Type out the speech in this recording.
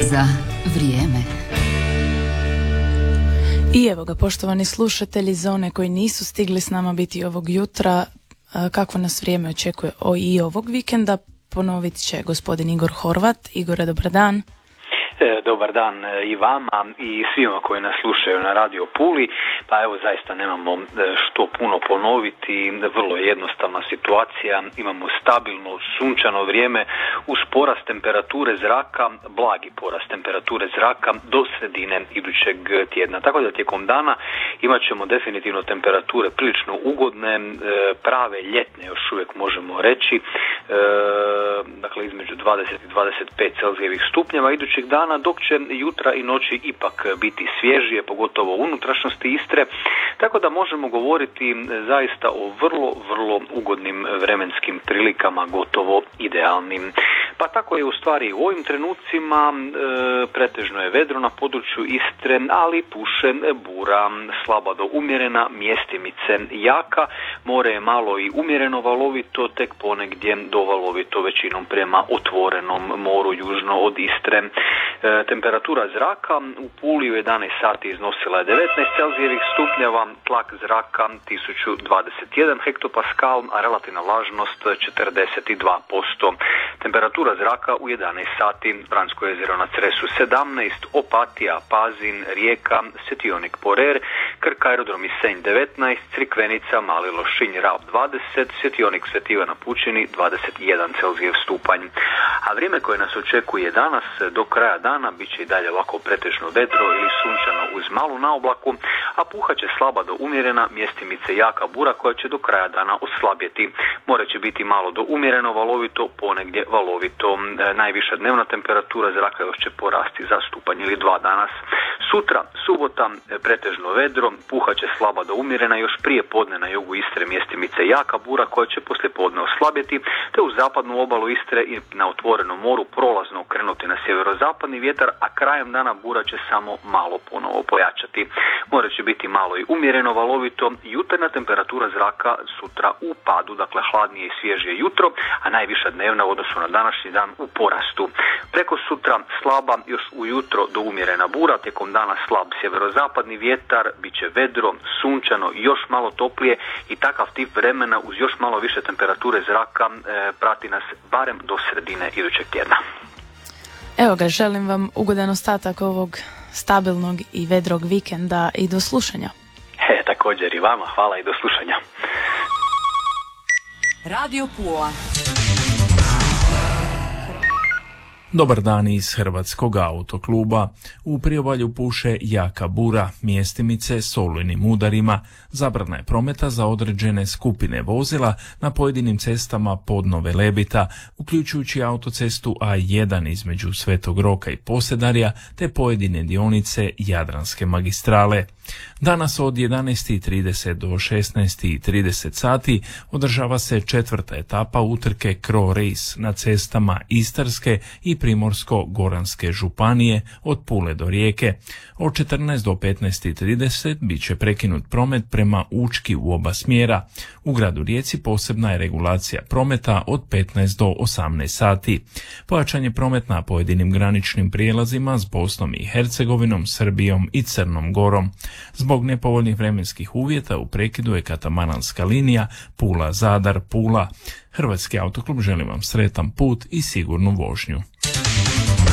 za vrijeme. I evo ga, poštovani slušatelji, za one koji nisu stigli s nama biti ovog jutra, kakvo nas vrijeme očekuje i ovog vikenda, ponovit će gospodin Igor Horvat. Igore, dobar dan. Dobar dan i vama i svima koji nas slušaju na Radio Puli. Pa evo, zaista nemamo što puno ponoviti, vrlo je jednostavna situacija. Imamo stabilno sunčano vrijeme uz porast temperature zraka, blagi porast temperature zraka do sredine idućeg tjedna. Tako da tijekom dana imat ćemo definitivno temperature prilično ugodne, prave ljetne još uvijek možemo reći, dakle između 20 i 25 Celzijevih stupnjeva idućeg dana, dok će jutra i noći ipak biti svježije, pogotovo u unutrašnjosti Istre, tako da možemo govoriti zaista o vrlo ugodnim vremenskim prilikama, gotovo idealnim. Pa tako je u stvari u ovim trenucima, pretežno je vedro na području Istre, ali puše bura, slaba do umjerena, mjestimice jaka, more je malo i umjereno valovito, tek ponegdje do valovito, većinom prema otvorenom moru južno od Istre. Temperatura zraka u Puli u 11 sati iznosila je 19 Celzijevih stupnjeva, tlak zraka 1021 hektopaskal, a relativna vlažnost 42%. Temperatura zraka u 11 sati, Vransko jezero na Cresu 17, Opatija, Pazin, Rijeka, Setionik Porer, Krk aerodrom i Senj 19, Crikvenica, Mali Lošinj, Rab 20, Setionik Sveti Ivan na Pučini 21 Celzijev stupanj. A vrijeme koje nas očekuje danas do kraja dana bit će i dalje ovako pretežno vedro ili sunčano uz malu naoblaku, a puhat će slaba do umjerena, mjestimice jaka bura koja će do kraja dana oslabjeti. More će biti malo do umjereno valovito, ponegdje valovito. Najviša dnevna temperatura zraka još će porasti za stupanj ili 2 danas. Sutra, subota, pretežno vedro, puhat će slaba do umjerena, još prije podne na jugu Istre mjestimice jaka bura koja će poslije podne oslabjeti, te u zapadnu obalu Istre i na otvorenom moru prolazno okrenuti na sjeverozapadni vjetar, a krajem dana bura će samo malo ponovo pojačati. More će biti malo i umjereno valovito, jutarnja temperatura zraka sutra u padu, dakle hladnije i svježije jutro, a najviša dnevna u odnosu na današnji dan u porastu. Preko sutra slaba još ujutro do umjerena bura, tijekom dana slab sjeverozapadni vjetar, bit će vedro, sunčano, još malo toplije i takav tip vremena uz još malo više temperature zraka prati nas barem do sredine idućeg tjedna. Evo ga, želim vam ugodan ostatak ovog stabilnog i vedrog vikenda i do slušanja. Također i vama, hvala i do slušanja. Radio Pula. Dobar dan iz Hrvatskog autokluba. U priobalju puše jaka bura, mjestimice s olujnim udarima. Zabrana je prometa za određene skupine vozila na pojedinim cestama Podno Velebita, uključujući autocestu A1 između Svetog Roka i Posedarja, te pojedine dionice Jadranske magistrale. Danas od 11.30 do 16.30 sati održava se 4. etapa utrke Cro Race na cestama Istarske i Primorsko-goranske županije od Pule do Rijeke. Od 14 do 15.30 bit će prekinut promet prema Učki u oba smjera. U gradu Rijeci posebna je regulacija prometa od 15 do 18 sati. Pojačan je promet na pojedinim graničnim prijelazima s Bosnom i Hercegovinom, Srbijom i Crnom Gorom. Zbog nepovoljnih vremenskih uvjeta u prekidu je katamaranska linija Pula-Zadar-Pula. Hrvatski autoklub želi vam sretan put i sigurnu vožnju.